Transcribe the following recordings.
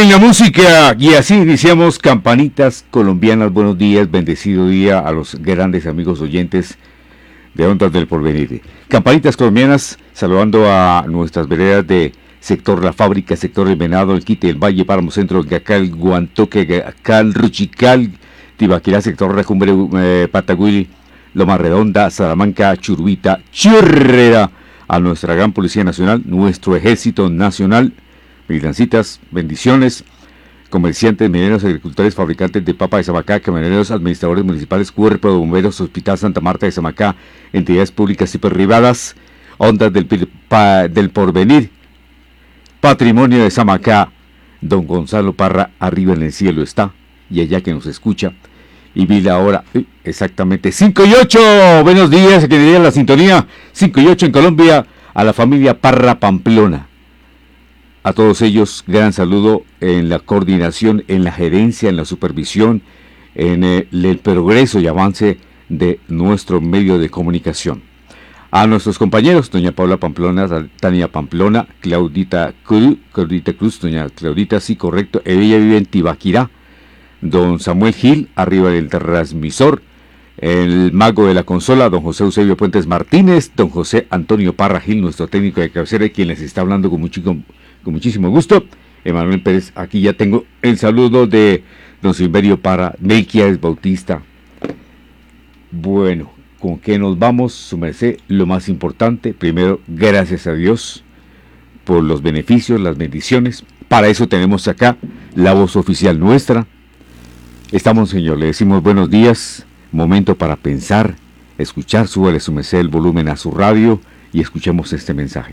en la música y así iniciamos Campanitas Colombianas. Buenos días, bendecido día a los grandes amigos oyentes de Ondas del Porvenir. Campanitas Colombianas, saludando a nuestras veredas de sector La Fábrica, sector El Venado, El Quite, El Valle, Páramo Centro, Gacal, Guantoque, Gacal, Ruchical, Tibaquirá, sector Rejumbre, Patagüil, Loma Redonda, Salamanca, Churuita, Churrera, a nuestra gran Policía Nacional, nuestro Ejército Nacional, militancitas, bendiciones, comerciantes, mineros, agricultores, fabricantes de papa de Samacá, camioneros, administradores municipales, cuerpo de bomberos, Hospital Santa Marta de Samacá, entidades públicas y privadas, Ondas del Porvenir, patrimonio de Samacá, don Gonzalo Parra, arriba en el cielo está, y allá que nos escucha, y vi la hora, exactamente, 5 y 8, buenos días, que diría la sintonía, 5 y 8 en Colombia, a la familia Parra Pamplona. A todos ellos, gran saludo en la coordinación, en la gerencia, en la supervisión, en el progreso y avance de nuestro medio de comunicación. A nuestros compañeros, doña Paula Pamplona, Tania Pamplona, Claudita Cruz, doña Claudita, sí, correcto, ella vive en Tibaquirá. Don Samuel Gil, arriba del transmisor, el mago de la consola, don José Eusebio Puentes Martínez, don José Antonio Parra Gil, nuestro técnico de cabecera, quien les está hablando con muchísimo gusto. Emanuel Pérez, aquí ya tengo el saludo de don Silverio Parra, Melquiades Bautista. Bueno, ¿con qué nos vamos? Su merced, lo más importante, primero, gracias a Dios por los beneficios, las bendiciones. Para eso tenemos acá la voz oficial nuestra. Estamos, señor, le decimos buenos días, momento para pensar, escuchar, súbale su merced el volumen a su radio y escuchemos este mensaje.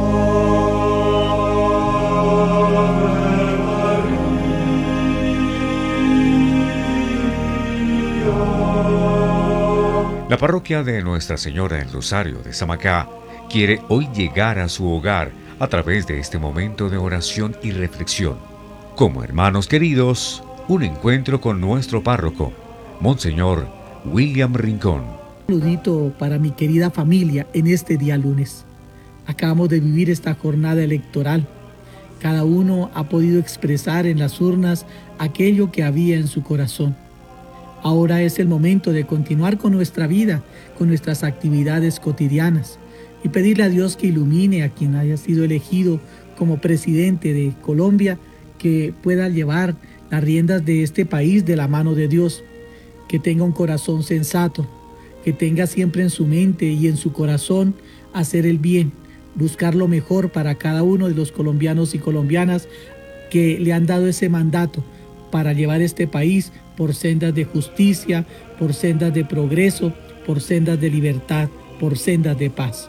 La parroquia de Nuestra Señora del Rosario de Samacá quiere hoy llegar a su hogar a través de este momento de oración y reflexión. Como hermanos queridos, un encuentro con nuestro párroco, Monseñor William Rincón. Un saludito para mi querida familia en este día lunes. Acabamos de vivir esta jornada electoral. Cada uno ha podido expresar en las urnas aquello que había en su corazón. Ahora es el momento de continuar con nuestra vida, con nuestras actividades cotidianas y pedirle a Dios que ilumine a quien haya sido elegido como presidente de Colombia, que pueda llevar las riendas de este país de la mano de Dios, que tenga un corazón sensato, que tenga siempre en su mente y en su corazón hacer el bien, buscar lo mejor para cada uno de los colombianos y colombianas que le han dado ese mandato para llevar este país por sendas de justicia, por sendas de progreso, por sendas de libertad, por sendas de paz.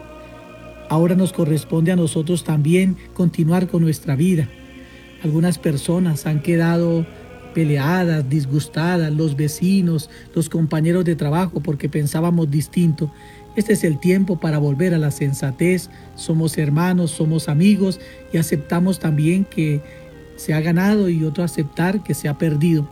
Ahora nos corresponde a nosotros también continuar con nuestra vida. Algunas personas han quedado peleadas, disgustadas, los vecinos, los compañeros de trabajo, porque pensábamos distinto. Este es el tiempo para volver a la sensatez. Somos hermanos, somos amigos y aceptamos también que se ha ganado y otro aceptar que se ha perdido.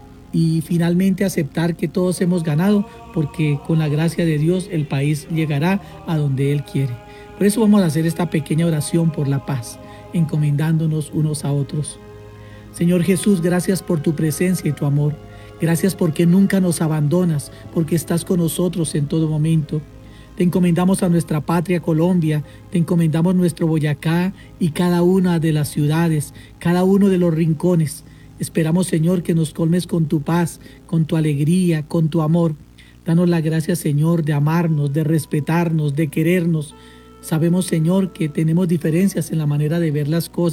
Y finalmente aceptar que todos hemos ganado, porque con la gracia de Dios el país llegará a donde Él quiere. Por eso vamos a hacer esta pequeña oración por la paz, encomendándonos unos a otros. Señor Jesús, gracias por tu presencia y tu amor. Gracias porque nunca nos abandonas, porque estás con nosotros en todo momento. Te encomendamos a nuestra patria Colombia, te encomendamos nuestro Boyacá y cada una de las ciudades, cada uno de los rincones. Esperamos, Señor, que nos colmes con tu paz, con tu alegría, con tu amor. Danos la gracia, Señor, de amarnos, de respetarnos, de querernos. Sabemos, Señor, que tenemos diferencias en la manera de ver las cosas.